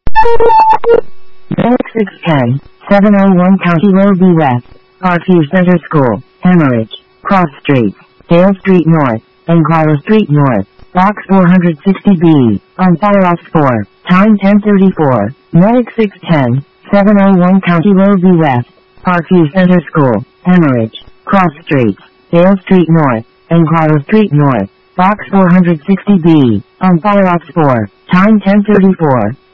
Medic 610, 701 County Road B West, Parkview Center School, Hemorrhage, Cross Street, Dale Street North, and Carla Street North, Box 460B, on fire off 4, time 10:34, Medic 610, 701 County Road B West, Parkview Center School, Hemorrhage, Cross Street, Dale Street North, and Carla Street North, Box 460B, on fire off 4, time 10:34.